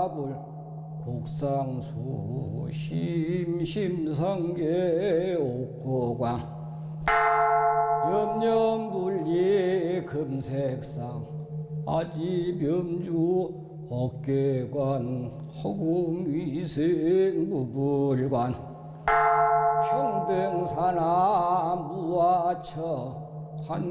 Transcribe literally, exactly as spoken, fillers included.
화불 국상수 심심상계 옥고광 염염불리 금색상 아지병주 법계관 허공위생 무불관 평등산하 무아처 관